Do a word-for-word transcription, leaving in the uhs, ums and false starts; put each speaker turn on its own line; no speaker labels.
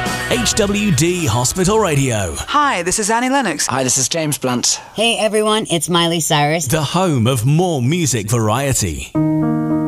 H W D Hospital Radio.
Hi, this is Annie Lennox.
Hi, this is James Blunt.
Hey everyone, it's Miley Cyrus.
The home of more music variety.